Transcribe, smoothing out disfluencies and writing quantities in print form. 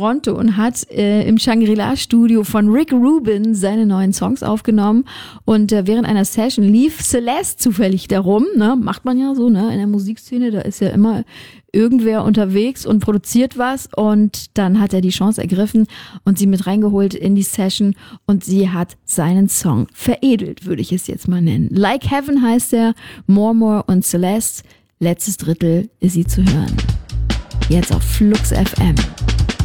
Toronto und hat im Shangri-La-Studio von Rick Rubin seine neuen Songs aufgenommen. Und während einer Session lief Celeste zufällig darum. Ne? Macht man ja so, ne? In der Musikszene, da ist ja immer irgendwer unterwegs und produziert was. Und dann hat er die Chance ergriffen und sie mit reingeholt in die Session. Und sie hat seinen Song veredelt, würde ich es jetzt mal nennen. Like Heaven heißt er, More und Celeste. Letztes Drittel ist sie zu hören. Jetzt auf Flux FM.